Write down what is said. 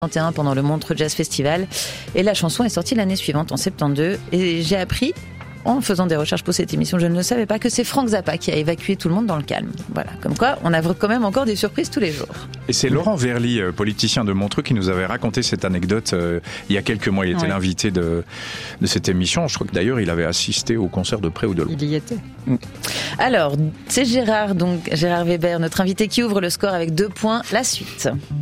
1971 pendant le Montreux Jazz Festival. Et la chanson est sortie l'année suivante, en 72. Et j'ai appris, en faisant des recherches pour cette émission, je ne le savais pas, que c'est Frank Zappa qui a évacué tout le monde dans le calme. Voilà, comme quoi on a quand même encore des surprises tous les jours. Et c'est Laurent Verly, politicien de Montreux, qui nous avait raconté cette anecdote il y a quelques mois. Il était l'invité de cette émission. Je crois que d'ailleurs il avait assisté au concert de près ou de loin. Il y était. Alors, c'est Gérard Weber, notre invité, qui ouvre le score avec 2 points. La suite.